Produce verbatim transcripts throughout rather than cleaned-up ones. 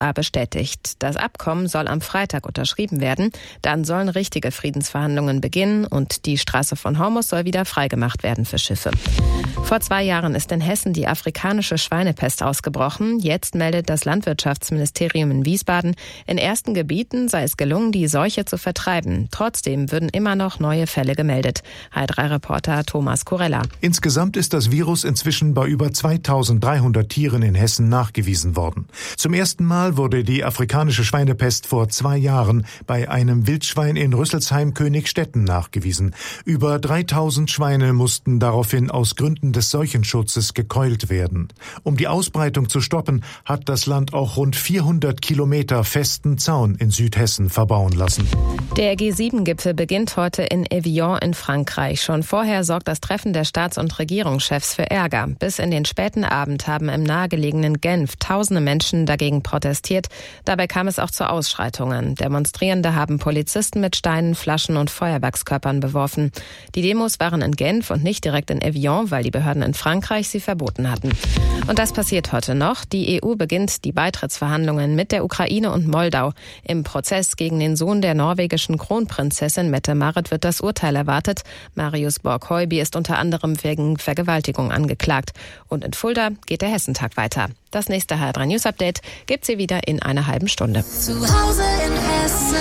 A bestätigt. Das Abkommen soll am Freitag unterschrieben werden. Dann sollen richtige Friedensverhandlungen beginnen und die Straße von Hormuz soll wieder freigemacht werden für Schiffe. Vor zwei Jahren ist in Hessen die afrikanische Schweinepest ausgebrochen. Jetzt meldet das Landwirtschaftsministerium in Wiesbaden, in ersten Gebieten sei es gelungen, die Seuche zu vertreiben. Trotzdem würden immer noch neue Fälle gemeldet. H drei Reporter Thomas Kurella. Insgesamt ist das Virus inzwischen bei über zweitausenddreihundert Tieren in Hessen nachgewiesen worden. Zum ersten Mal wurde die afrikanische Schweinepest vor zwei Jahren bei einem Wildschwein in Rüsselsheim-Königstetten nachgewiesen. Über dreitausend Schweine mussten daraufhin aus Gründen des Seuchenschutzes gekeult werden. Um die Ausbreitung zu stoppen, hat das Land auch rund vierhundert Kilometer festen Zaun in Südhessen verbauen lassen. Der G sieben Gipfel beginnt heute in Evian in Frankreich. Schon vorher sorgt das Treffen der Staats- und Regierungschefs für Ärger. Bis in den späten Abend haben im nahegelegenen Genf tausende Menschen dagegen protestiert. Dabei kam es auch zu Ausschreitungen. Demonstrierende haben Polizisten mit Steinen, Flaschen und Feuerwerkskörpern beworfen. Die Demos waren in Genf und nicht direkt in Evian, weil die Behörden in Frankreich sie verboten hatten. Und das passiert heute noch. Die E U beginnt die Beitrittsverhandlungen mit der Ukraine und Moldau. Im Prozess gegen den Sohn der norwegischen Kronprinzessin Mette-Marit wird das Urteil erwartet. Marius Borg-Heuby ist unter anderem wegen Vergewaltigung angeklagt. Und in Fulda geht der Hessentag weiter. Das nächste H drei News Update gibt's hier wieder in einer halben Stunde. Zu Hause in Hessen.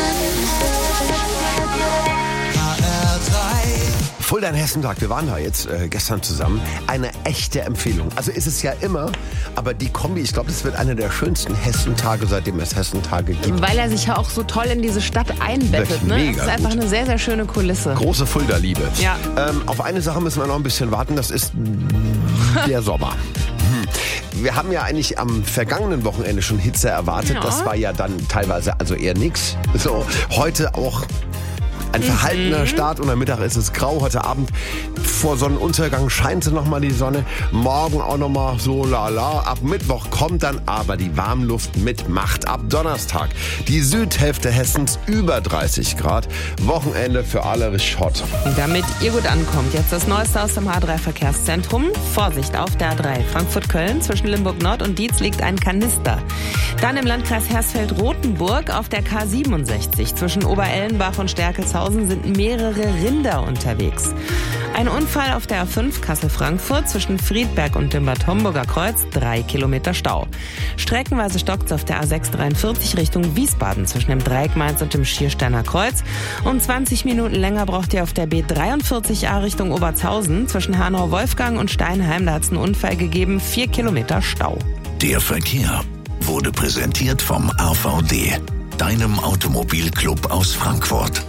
Fulda in Hessentag, wir waren da jetzt äh, gestern zusammen. Eine echte Empfehlung. Also ist es ja immer, aber die Kombi, ich glaube, das wird einer der schönsten Hessentage, seitdem es Hessentage gibt. Weil er sich ja auch so toll in diese Stadt einbettet. Ne? Mega das ist einfach gut. eine sehr, sehr schöne Kulisse. Große Fulda-Liebe. Ja. Ähm, auf eine Sache müssen wir noch ein bisschen warten, das ist der Sommer. Wir haben ja eigentlich am vergangenen Wochenende schon Hitze erwartet. Ja. Das war ja dann teilweise also eher nix. So, heute auch ein verhaltener mhm. Start und am Mittag ist es grau. Heute Abend vor Sonnenuntergang scheint sie nochmal die Sonne. Morgen auch nochmal so lala. Ab Mittwoch kommt dann aber die Warmluft mit Macht. Ab Donnerstag die Südhälfte Hessens über dreißig Grad. Wochenende für alle Schott. Damit ihr gut ankommt, jetzt das Neueste aus dem H drei Verkehrszentrum. Vorsicht auf der A drei Frankfurt-Köln. Zwischen Limburg Nord und Dietz liegt ein Kanister. Dann im Landkreis Hersfeld-Rotenburg auf der K siebenundsechzig. Zwischen Oberellenbach und Stärkelshausen sind mehrere Rinder unterwegs. Ein Unfall auf der A fünf Kassel-Frankfurt zwischen Friedberg und dem Bad Homburger Kreuz, drei Kilometer Stau. Streckenweise stockt's auf der A sechs dreiundvierzig Richtung Wiesbaden zwischen dem Dreieck Mainz und dem Schiersteiner Kreuz. Um zwanzig Minuten länger braucht ihr auf der B dreiundvierzig A Richtung Obertshausen zwischen Hanau-Wolfgang und Steinheim. Da hat's einen Unfall gegeben, vier Kilometer Stau. Der Verkehr wurde präsentiert vom A V D, deinem Automobilclub aus Frankfurt.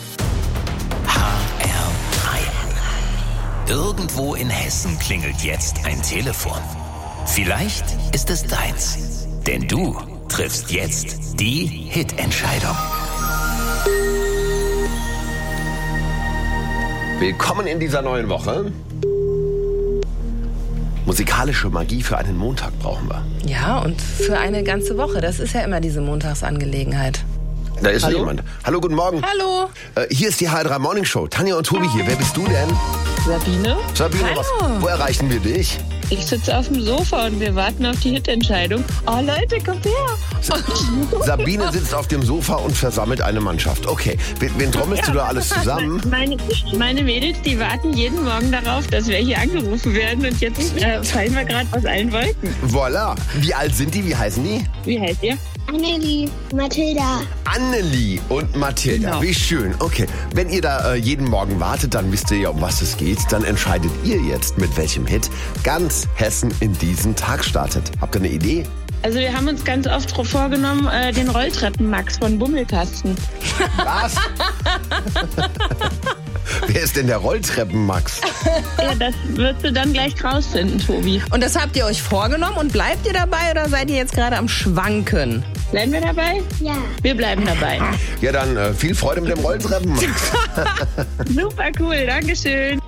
Irgendwo in Hessen klingelt jetzt ein Telefon. Vielleicht ist es deins. Denn du triffst jetzt die Hit-Entscheidung. Willkommen in dieser neuen Woche. Musikalische Magie für einen Montag brauchen wir. Ja, und für eine ganze Woche. Das ist ja immer diese Montagsangelegenheit. Da ist Hallo? jemand. Hallo, guten Morgen. Hallo. Äh, hier ist die H drei Morning Show. Tanja und Tobi hier. Wer bist du denn? Sabine, Sabine, Hallo. was, wo erreichen wir dich? ich sitze auf dem Sofa und wir warten auf die Hitentscheidung. Oh Leute, kommt her! Sabine sitzt auf dem Sofa und versammelt eine Mannschaft. Okay, wen, wen trommelst du da alles zusammen? Meine, meine Mädels, die warten jeden Morgen darauf, dass wir hier angerufen werden und jetzt äh, fallen wir gerade aus allen Wolken. Voilà. Wie alt sind die? Wie heißen die? Wie heißt ihr? Annelie, Mathilda. Annelie und Mathilda. Genau. Wie schön. Okay, wenn ihr da äh, jeden Morgen wartet, dann wisst ihr ja, um was es geht. Dann entscheidet ihr jetzt, mit welchem Hit ganz Hessen in diesen Tag startet. Habt ihr eine Idee? Also wir haben uns ganz oft vorgenommen, äh, den Rolltreppen-Max von Bummelkasten. Was? Wer ist denn der Rolltreppen-Max? Ja, das wirst du dann gleich rausfinden, Tobi. Und das habt ihr euch vorgenommen und bleibt ihr dabei oder seid ihr jetzt gerade am Schwanken? Bleiben wir dabei? Ja. Wir bleiben dabei. Ja, dann äh, viel Freude mit dem Rolltreppen-Max. Super cool, Dankeschön.